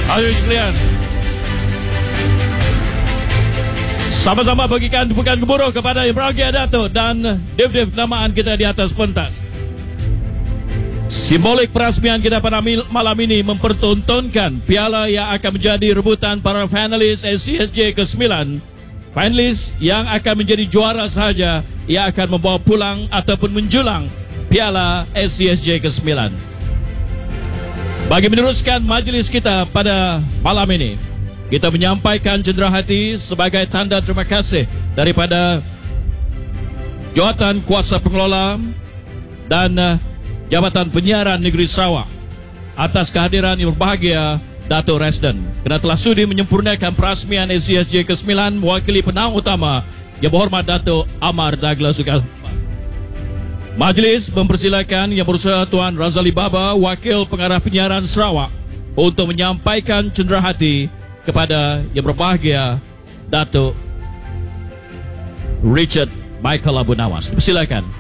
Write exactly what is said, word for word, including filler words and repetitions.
Ayo sekalian, sama-sama bagikan tepukan gemuruh kepada Yang Berbahagia Datuk dan Dev-Dev penamaan kita di atas pentas. Simbolik perasmian kita pada malam ini mempertontonkan piala yang akan menjadi rebutan para finalis S C S J ke sembilan. Finalis yang akan menjadi juara sahaja yang akan membawa pulang ataupun menjulang piala S C S J ke sembilan. Bagi meneruskan majlis kita pada malam ini, kita menyampaikan cenderahati sebagai tanda terima kasih daripada Jawatan Kuasa Pengelola dan uh, Jabatan Penyiaran Negeri Sarawak atas kehadiran Yang Berbahagia Datuk Resden kerana telah sudi menyempurnakan perasmian S C S J ke sembilan mewakili penang utama Yang Berhormat Datuk Amar Douglas Sukan. Majlis mempersilakan Yang Berusaha Tuan Razali Baba, Wakil Pengarah Penyiaran Sarawak, untuk menyampaikan cenderahati kepada Yang Berbahagia Datuk Richard Michael Abu Nawas. Persilakan.